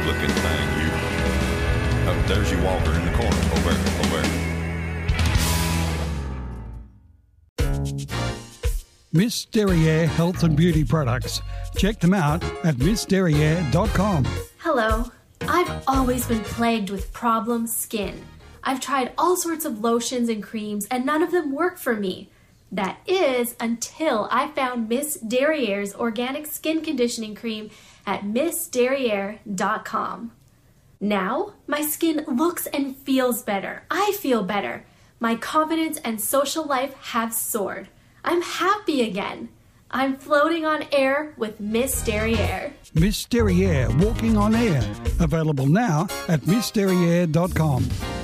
good-looking thing, you. Oh, there's your Walker in the corner. Over there. Miss Derriere Health and Beauty Products. Check them out at missderriere.com. Hello. I've always been plagued with problem skin. I've tried all sorts of lotions and creams, and none of them work for me. That is until I found Miss Derriere's organic skin conditioning cream at missderriere.com. Now, my skin looks and feels better. I feel better. My confidence and social life have soared. I'm happy again. I'm floating on air with Miss Derriere. Miss Derriere Walking on Air. Available now at missderriere.com.